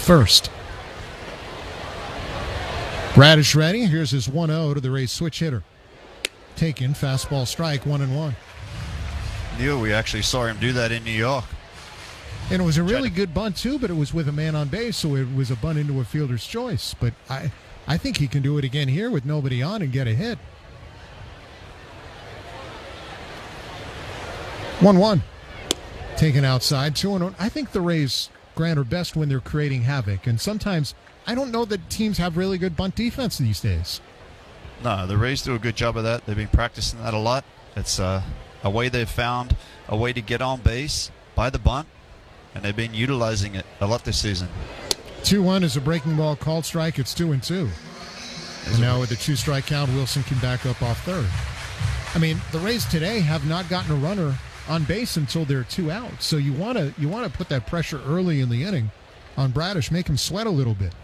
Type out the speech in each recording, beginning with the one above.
first. Bradish ready. Here's his 1-0 to the Rays switch hitter. Taken, fastball strike, 1-1. Neil, we actually saw him do that in New York. And it was a really good bunt, too, but it was with a man on base, so it was a bunt into a fielder's choice. But I think he can do it again here with nobody on and get a hit. 1-1. Taken outside, 2-1. I think the Rays, Grant, are best when they're creating havoc. And sometimes I don't know that teams have really good bunt defense these days. No, the Rays do a good job of that. They've been practicing that a lot. It's a way they've found a way to get on base by the bunt, and they've been utilizing it a lot this season. 2-1 is a breaking ball called strike. It's 2-2. And now with the 2-strike count, Wilson can back up off third. I mean, the Rays today have not gotten a runner on base until they're 2 out. So you want to put that pressure early in the inning on Bradish, make him sweat a little bit.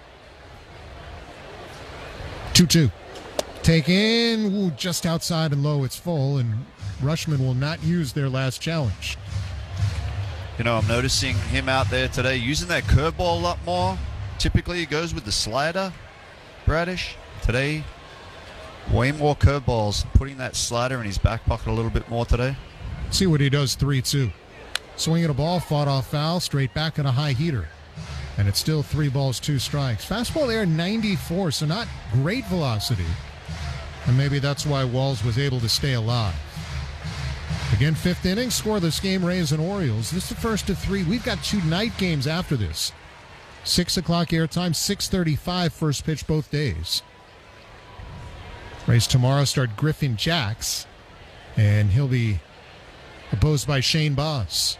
2-2. Taken, just outside and low, it's full, and Rutschman will not use their last challenge. You know, I'm noticing him out there today using that curveball a lot more. Typically he goes with the slider, Bradish. Today, way more curveballs, putting that slider in his back pocket a little bit more today. See what he does, 3-2. Swinging a ball, fought off foul, straight back in a high heater. And it's still 3 balls, 2 strikes. Fastball there, 94, so not great velocity. And maybe that's why Walls was able to stay alive. Again, 5th inning, scoreless game, Rays and Orioles. This is the first of 3. We've got 2 night games after this. 6 o'clock airtime, 6:35 first pitch both days. Rays tomorrow start Griffin Jacks, and he'll be opposed by Shane Boss.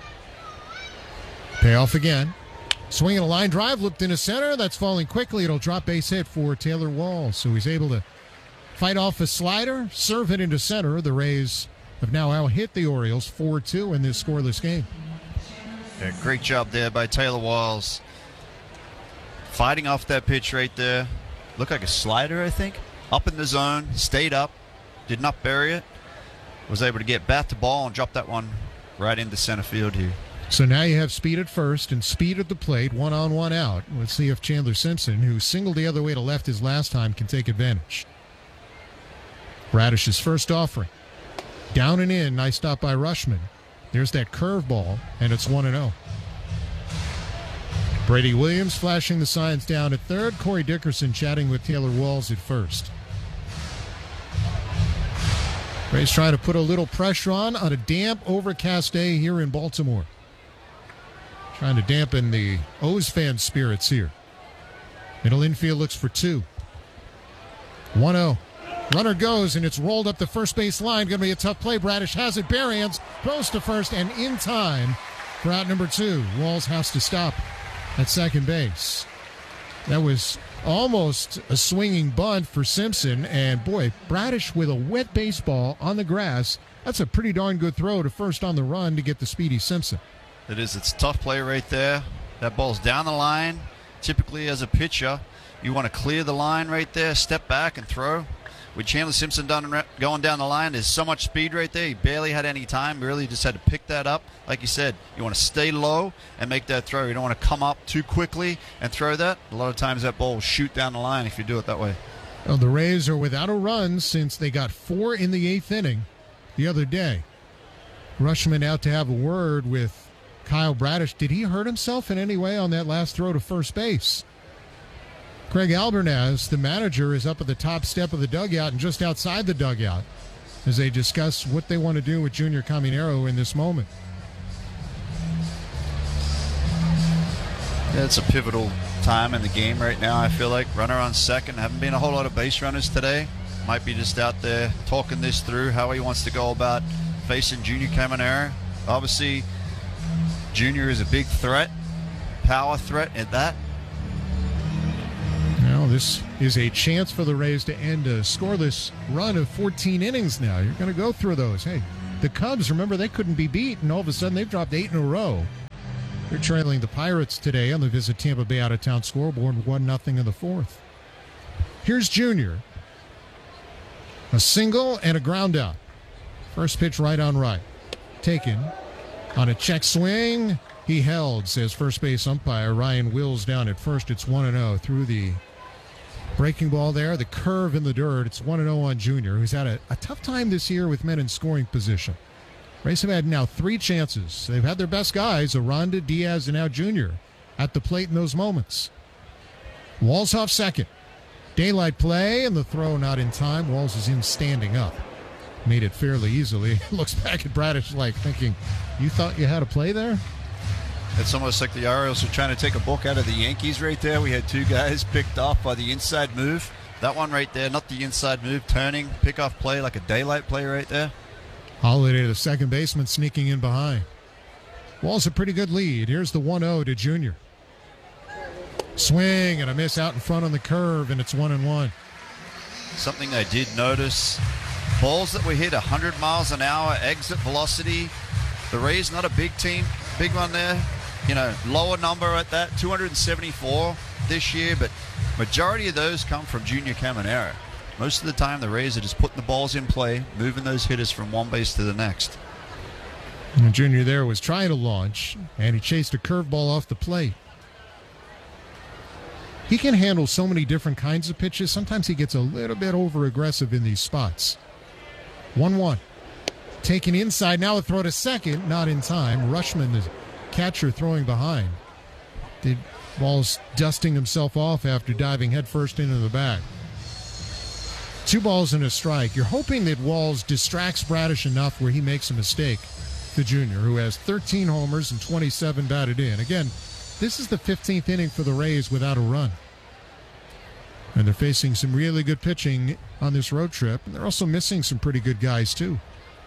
Payoff again. Swinging a line drive, looped into center. That's falling quickly. It'll drop base hit for Taylor Walls. So he's able to fight off a slider, serve it into center. The Rays have now out-hit the Orioles 4-2 in this scoreless game. Yeah, great job there by Taylor Walls. Fighting off that pitch right there. Looked like a slider, I think. Up in the zone, stayed up, did not bury it. Was able to get bat to ball and drop that one right into center field here. So now you have speed at first and speed at the plate, 1 on, 1 out. Let's see if Chandler Simpson, who singled the other way to left his last time, can take advantage. Bradish's first offering. Down and in, nice stop by Rutschman. There's that curveball, and it's 1-0. Brady Williams flashing the signs down at third. Corey Dickerson chatting with Taylor Walls at first. Rays trying to put a little pressure on a damp, overcast day here in Baltimore. Trying to dampen the O's fans' spirits here. Middle infield looks for 2. 1-0. Runner goes, and it's rolled up the first base line. Going to be a tough play. Bradish has it. Bare hands. Goes to first, and in time for out number 2. Walls has to stop at second base. That was almost a swinging bunt for Simpson. And, boy, Bradish with a wet baseball on the grass. That's a pretty darn good throw to first on the run to get the speedy Simpson. It is. It's a tough play right there. That ball's down the line. Typically, as a pitcher, you want to clear the line right there, step back and throw. With Chandler Simpson going down the line, there's so much speed right there. He barely had any time. Really just had to pick that up. Like you said, you want to stay low and make that throw. You don't want to come up too quickly and throw that. A lot of times that ball will shoot down the line if you do it that way. Well, the Rays are without a run since they got 4 in the 8th inning the other day. Rutschman out to have a word with Kyle Bradish. Did he hurt himself in any way on that last throw to first base? Craig Albernaz, the manager, is up at the top step of the dugout and just outside the dugout as they discuss what they want to do with Junior Caminero in this moment. Yeah, it's a pivotal time in the game right now, I feel like. Runner on second. Haven't been a whole lot of base runners today. Might be just out there talking this through, how he wants to go about facing Junior Caminero. Obviously, Junior is a big threat, power threat at that. Now, this is a chance for the Rays to end a scoreless run of 14 innings now. You're going to go through those. Hey, the Cubs, remember, they couldn't be beat, and all of a sudden they've dropped 8 in a row. They're trailing the Pirates today on the Visit Tampa Bay out-of-town scoreboard, 1-0 in the 4th. Here's Junior. A single and a ground out. First pitch right on right. Taken on a check swing. he held, says first base umpire Ryan Wills down at first. It's 1-0 through the breaking ball there, the curve in the dirt. It's 1-0 on Junior, who's had a tough time this year with men in scoring position. Rays have had now 3 chances. They've had their best guys, Aranda, Diaz, and now Junior, at the plate in those moments. Walls off second. Daylight play, and the throw not in time. Walls is in standing up. Made it fairly easily. Looks back at Bradish like thinking, you thought you had a play there? It's almost like the Orioles are trying to take a book out of the Yankees right there. We had 2 guys picked off by the inside move. That one right there, not the inside move, turning, pick-off play like a daylight play right there. Holiday, the second baseman, sneaking in behind. Walls a pretty good lead. Here's the 1-0 to Junior. Swing and a miss out in front on the curve, and it's 1-1. Something I did notice, balls that were hit 100 miles an hour, exit velocity. The Rays, not a big team, big one there. Lower number at that, 274 this year, but majority of those come from Junior Caminero. Most of the time, the Rays are just putting the balls in play, moving those hitters from one base to the next. And Junior there was trying to launch, and he chased a curveball off the plate. He can handle so many different kinds of pitches. Sometimes he gets a little bit over-aggressive in these spots. 1-1. Taken inside. Now a throw to second. Not in time. Rushman, the catcher, throwing behind. The ball's dusting himself off after diving headfirst into the bag. 2 balls and a strike. You're hoping that Walls distracts Bradish enough where he makes a mistake. The Junior, who has 13 homers and 27 batted in. Again, this is the 15th inning for the Rays without a run. And they're facing some really good pitching on this road trip. And they're also missing some pretty good guys, too.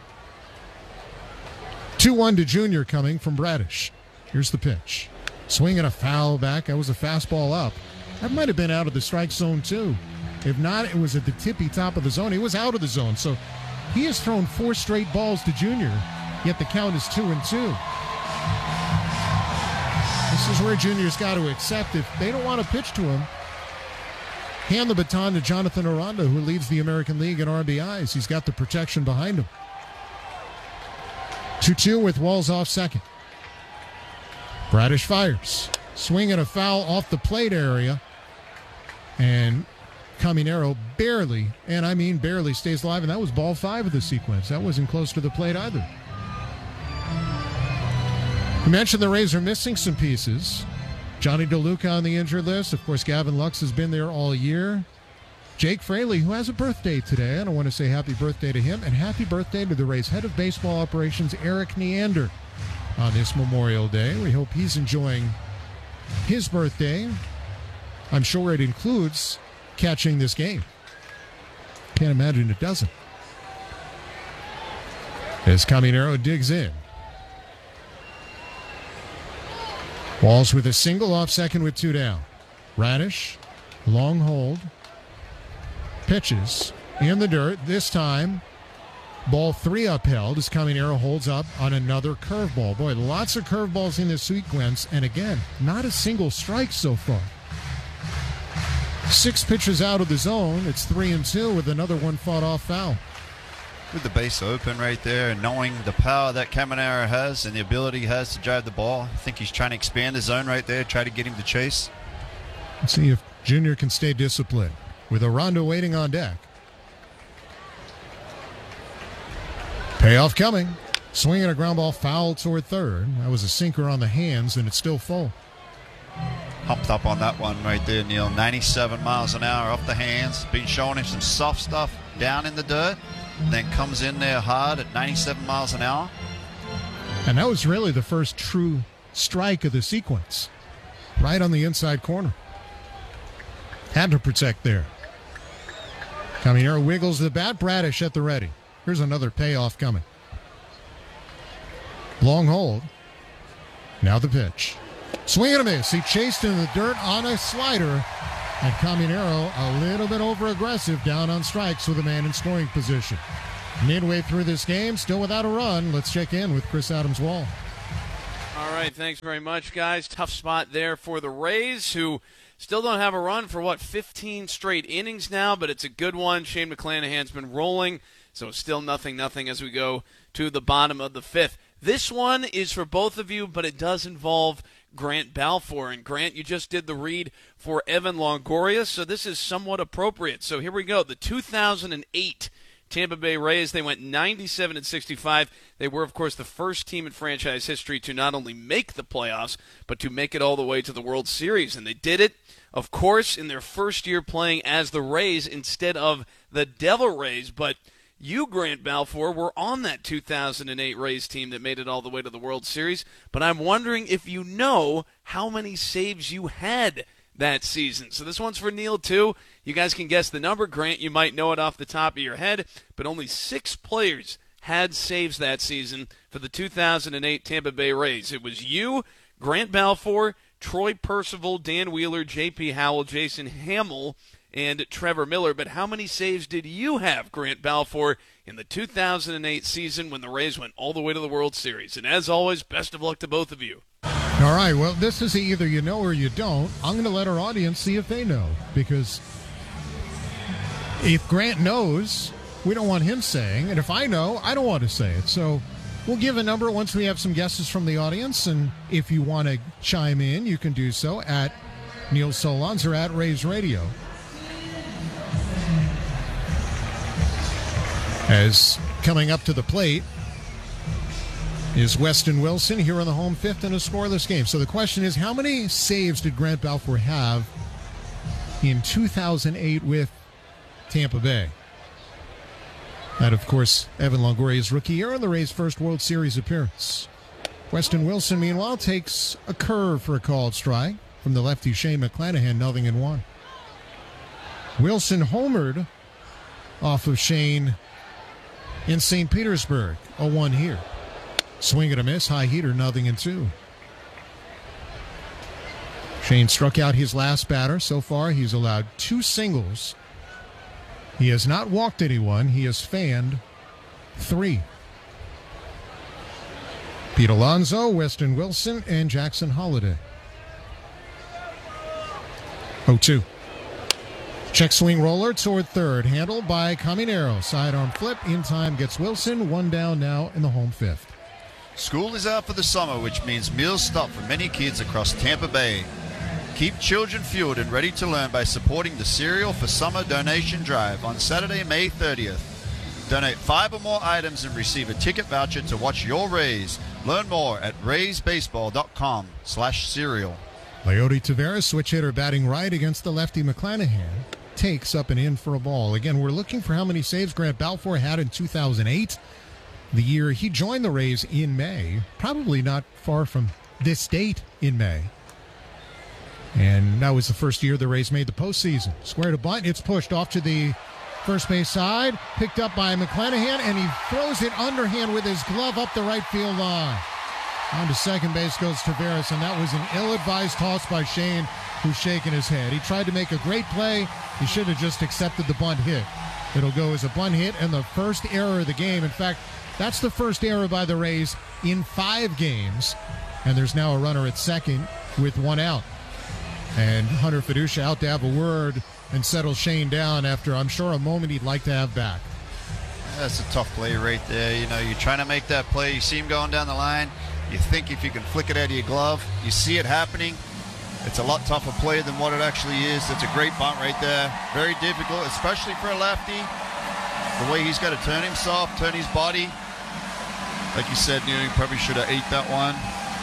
2-1 to Junior coming from Bradish. Here's the pitch. Swing and a foul back. That was a fastball up. That might have been out of the strike zone, too. If not, it was at the tippy top of the zone. He was out of the zone. So he has thrown 4 straight balls to Junior, yet the count is 2-2. This is where Junior's got to accept, if they don't want to pitch to him, hand the baton to Jonathan Aranda, who leads the American League in RBIs. He's got the protection behind him. 2-2 with Walls off second. Bradish fires. Swing and a foul off the plate area. And Caminero barely, and I mean barely, stays alive. And that was ball 5 of the sequence. That wasn't close to the plate either. We mentioned the Rays are missing some pieces. Johnny DeLuca on the injured list. Of course, Gavin Lux has been there all year. Jake Fraley, who has a birthday today. I don't want to say happy birthday to him. And happy birthday to the Rays head of baseball operations, Eric Neander, on this Memorial Day. We hope he's enjoying his birthday. I'm sure it includes catching this game. Can't imagine it doesn't. As Caminero digs in. Walls with a single off second with 2 down. Bradish, long hold. Pitches in the dirt. This time, ball 3 upheld as Caminero holds up on another curveball. Boy, lots of curveballs in this sequence. And again, not a single strike so far. 6 pitches out of the zone. It's 3-2 with another one fought off foul. With the base open right there, and knowing the power that Caminero has and the ability he has to drive the ball, I think he's trying to expand the zone right there, try to get him to chase. Let's see if Junior can stay disciplined with Aranda waiting on deck. Payoff coming. Swinging a ground ball foul toward third. That was a sinker on the hands, and it's still full. Humped up on that one right there, Neil. 97 miles an hour off the hands. Been showing him some soft stuff down in the dirt. Then comes in there hard at 97 miles an hour. And that was really the first true strike of the sequence. Right on the inside corner. Had to protect there. Caminero wiggles the bat. Bradish at the ready. Here's another payoff coming. Long hold. Now the pitch. Swing and a miss. He chased in the dirt on a slider. And Caminero a little bit over-aggressive down on strikes with a man in scoring position. Midway through this game, still without a run. Let's check in with Chris Adams-Wall. All right, thanks very much, guys. Tough spot there for the Rays, who still don't have a run for, 15 straight innings now, but it's a good one. Shane McClanahan's been rolling, so it's still 0-0 as we go to the bottom of the 5th. This one is for both of you, but it does involve Grant Balfour. And Grant, you just did the read for Evan Longoria, so this is somewhat appropriate. So here we go. The 2008 Tampa Bay Rays, they went 97-65. They were, of course, the first team in franchise history to not only make the playoffs, but to make it all the way to the World Series. And they did it, of course, in their first year playing as the Rays instead of the Devil Rays. But you, Grant Balfour, were on that 2008 Rays team that made it all the way to the World Series. But I'm wondering if you know how many saves you had that season. So this one's for Neil, too. You guys can guess the number. Grant, you might know it off the top of your head, but only 6 players had saves that season for the 2008 Tampa Bay Rays. It was you, Grant Balfour, Troy Percival, Dan Wheeler, J.P. Howell, Jason Hamill, and Trevor Miller. But how many saves did you have, Grant Balfour, in the 2008 season when the Rays went all the way to the World Series? And as always, best of luck to both of you. All right, well, this is either you know or you don't. I'm going to let our audience see if they know, because if Grant knows, we don't want him saying, and if I know, I don't want to say it. So we'll give a number once we have some guesses from the audience, and if you want to chime in, you can do so at Neil Solondz or at Rays Radio. As coming up to the plate is Weston Wilson here on the home fifth in a scoreless game. So the question is, how many saves did Grant Balfour have in 2008 with Tampa Bay? That, of course, Evan Longoria's rookie year and the Rays' first World Series appearance. Weston Wilson, meanwhile, takes a curve for a called strike from the lefty Shane McClanahan, 0-1. Wilson homered off of Shane in St. Petersburg, 0-1 here. Swing and a miss, high heater, 0-2. Shane struck out his last batter. So far, he's allowed 2 singles. He has not walked anyone. He has fanned 3. Pete Alonso, Weston Wilson, and Jackson Holliday. 0-2. Check swing roller toward third, handled by Caminero. Sidearm flip, in time gets Wilson. 1 down now in the home fifth. School is out for the summer, which means meals stop for many kids across Tampa Bay. Keep children fueled and ready to learn by supporting the Cereal for Summer donation drive on Saturday, May 30th. Donate 5 or more items and receive a ticket voucher to watch your Rays. Learn more at raysbaseball.com/cereal. Leody Taveras, switch hitter, batting right against the lefty McClanahan. Takes up and in for a ball. Again, we're looking for how many saves Grant Balfour had in 2008. The year he joined the Rays in May, probably not far from this date in May. And that was the first year the Rays made the postseason. Square to bunt, it's pushed off to the first base side, picked up by McClanahan, and he throws it underhand with his glove up the right field line. On to second base goes Taveras, and that was an ill-advised toss by Shane, who's shaking his head. He tried to make a great play. He should have just accepted the bunt hit. It'll go as a bunt hit and the first error of the game. In fact, that's the first error by the Rays in 5 games. And there's now a runner at second with 1 out. And Hunter Fiducia out to have a word and settle Shane down after, I'm sure, a moment he'd like to have back. That's a tough play right there. You know, you're trying to make that play. You see him going down the line. You think if you can flick it out of your glove, you see it happening. It's a lot tougher play than what it actually is. That's a great bunt right there. Very difficult, especially for a lefty. The way he's got to turn himself, turn his body. Like you said, Neil, he probably should have ate that one.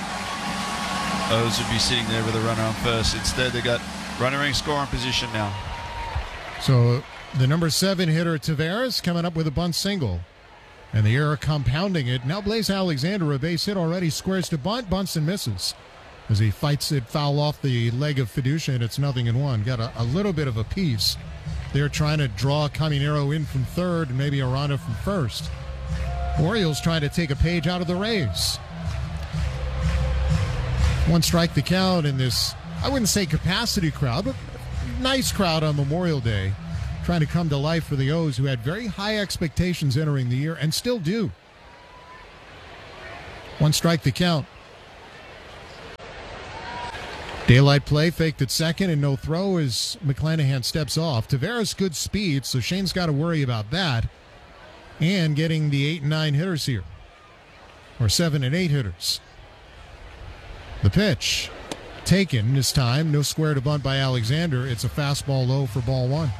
O's would be sitting there with a runner on first. Instead, they got runner in scoring position now. So the number 7 hitter, Taveras, coming up with a bunt single. And the error compounding it. Now Blaze Alexander, a base hit already, squares to bunt, bunts and misses. As he fights it foul off the leg of Fiducia, and it's 0-1. Got a little bit of a piece. They're trying to draw Caminero in from third and maybe Aranda from first. Orioles trying to take a page out of the Rays. 1 strike the count in this, I wouldn't say capacity crowd, but nice crowd on Memorial Day. Trying to come to life for the O's, who had very high expectations entering the year and still do. 1 strike the count. Daylight play, faked at second, and no throw as McClanahan steps off. Taveras, good speed, so Shane's got to worry about that. And getting the 8 and 9 hitters here. or 7 and 8 hitters. The pitch taken this time. No square to bunt by Alexander. It's a fastball low for ball one.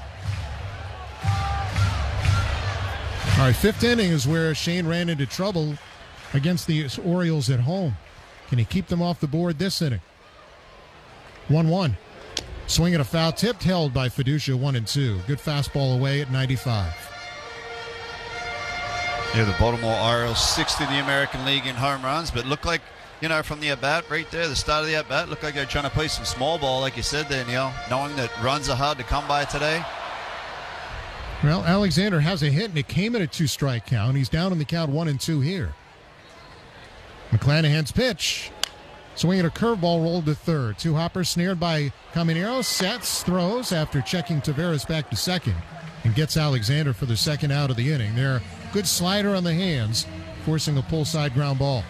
All right, fifth inning is where Shane ran into trouble against the Orioles at home. Can he keep them off the board this inning? 1-1. Swing at a foul, tipped, held by Fiducia, 1-2. Good fastball away at 95. Yeah, the Baltimore Orioles, 6th in the American League in home runs, but look like, from the at-bat right there, the start of the at-bat, looked like they're trying to play some small ball, like you said there, Neil, knowing that runs are hard to come by today. Well, Alexander has a hit, and it came at a 2-strike count. He's down in the count 1-2 here. McClanahan's pitch. Swinging a curveball, rolled to third. Two hoppers snared by Caminero. Sets, throws after checking Taveras back to second, and gets Alexander for the second out of the inning. There, good slider on the hands, forcing a pull side ground ball.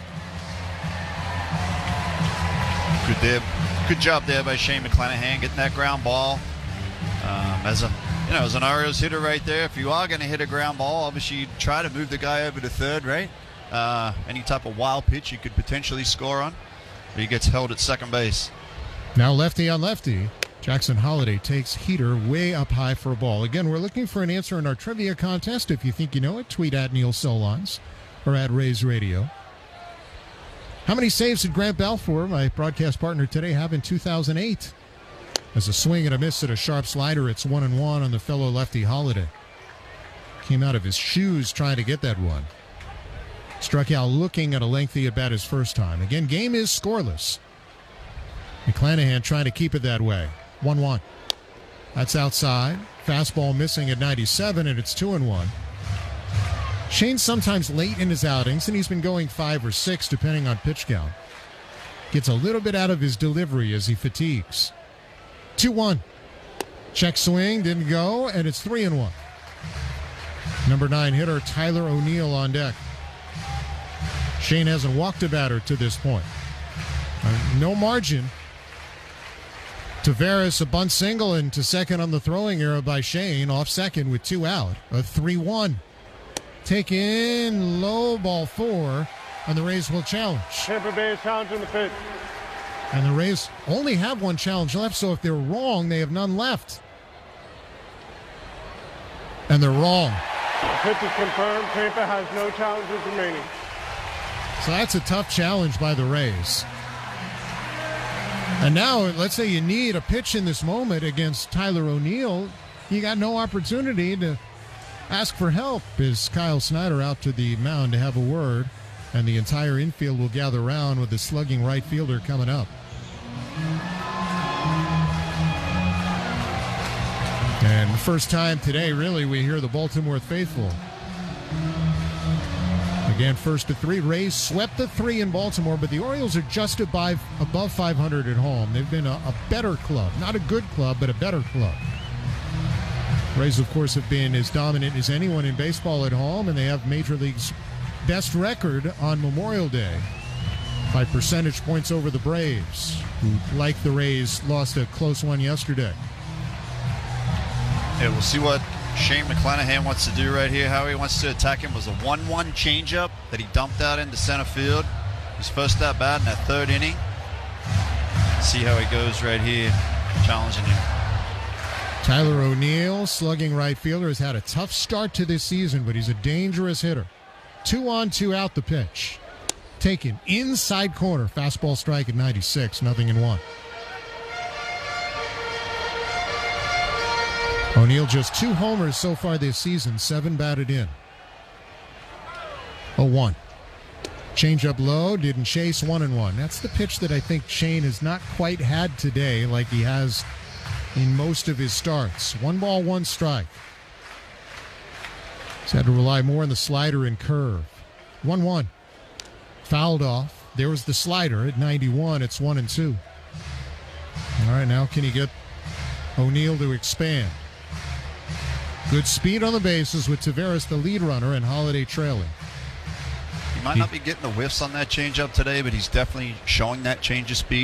Good job there by Shane McClanahan getting that ground ball. As an Orioles hitter right there, if you are going to hit a ground ball, obviously you try to move the guy over to third, right? Any type of wild pitch you could potentially score on. But he gets held at second base. Now lefty on lefty. Jackson Holliday takes Heater way up high for a ball. Again, we're looking for an answer in our trivia contest. If you think you know it, tweet at Neil Solondz or at Rays Radio. How many saves did Grant Balfour, my broadcast partner today, have in 2008? As a swing and a miss at a sharp slider, it's 1-1 on the fellow lefty Holliday. Came out of his shoes trying to get that one. Struck out looking at a lengthy at bat his first time. Again, game is scoreless. McClanahan trying to keep it that way. 1-1. That's outside. Fastball missing at 97, and it's 2-1. Shane's sometimes late in his outings, and he's been going 5 or 6 depending on pitch count. Gets a little bit out of his delivery as he fatigues. 2-1. Check swing, didn't go, and it's 3-1. Number 9 hitter Tyler O'Neill on deck. Shane hasn't walked a batter to this point. No margin. Taveras, a bunt single, and to second on the throwing error by Shane, off second with 2 out. A 3-1. Taken low, ball 4, and the Rays will challenge. Tampa Bay is challenging the pitch. And the Rays only have one challenge left, so if they're wrong, they have none left. And they're wrong. The pitch is confirmed. Tampa has no challenges remaining. So that's a tough challenge by the Rays. And now, let's say you need a pitch in this moment against Tyler O'Neill. You got no opportunity to ask for help. Is Kyle Snyder out to the mound to have a word? And the entire infield will gather around with the slugging right fielder coming up. And the first time today, really, we hear the Baltimore faithful. Again, first to 3. Rays swept the 3 in Baltimore, but the Orioles are just above 500 at home. They've been a better club. Not a good club, but a better club. Rays, of course, have been as dominant as anyone in baseball at home, and they have Major League's best record on Memorial Day by percentage points over the Braves, who, like the Rays, lost a close one yesterday. Yeah, we'll see what Shane McClanahan wants to do right here. How he wants to attack him was a 1-1 changeup that he dumped out into center field. His first at bat in that third inning. See how he goes right here, challenging him. Tyler O'Neill, slugging right fielder, has had a tough start to this season, but he's a dangerous hitter. 2 on, 2 out the pitch. Taken inside corner. Fastball strike at 96, 0-1. O'Neill just 2 homers so far this season, 7 batted in. 0-1. Change up low, didn't chase, 1-1. That's the pitch that I think Shane has not quite had today like he has in most of his starts. 1 ball, 1 strike. He's had to rely more on the slider and curve. 1-1. Fouled off. There was the slider at 91. It's 1-2. All right, now can he get O'Neill to expand? Good speed on the bases with Taveras the lead runner and Holliday trailing. He might not be getting the whiffs on that changeup today, but he's definitely showing that change of speed.